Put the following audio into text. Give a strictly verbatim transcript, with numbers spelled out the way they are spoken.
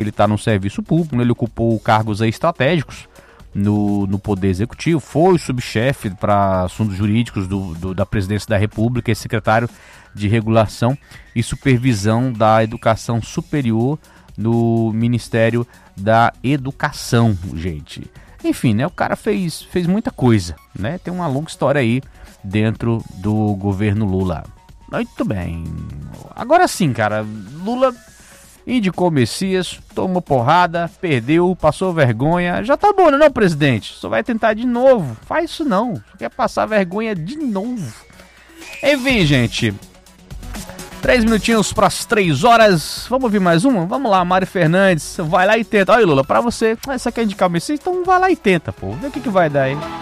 ele está no serviço público, né? Ele ocupou cargos aí estratégicos no, no Poder Executivo, foi subchefe para assuntos jurídicos do, do, da Presidência da República e secretário de Regulação e Supervisão da Educação Superior no Ministério da Educação, gente. Enfim, né, o cara fez, fez muita coisa, né? Tem uma longa história aí dentro do governo Lula. Muito bem. Agora sim, cara, Lula indicou o Messias, tomou porrada, perdeu, passou vergonha. Já tá bom, não é, presidente? Só vai tentar de novo. Faz isso não. Só quer passar vergonha de novo. Enfim, gente. Três minutinhos para as três horas. Vamos ouvir mais uma? Vamos lá, Mário Fernandes. Vai lá e tenta. Olha, Lula, pra você, essa quer indicar o Messias? Então vai lá e tenta, pô. Vê o que, que vai dar aí.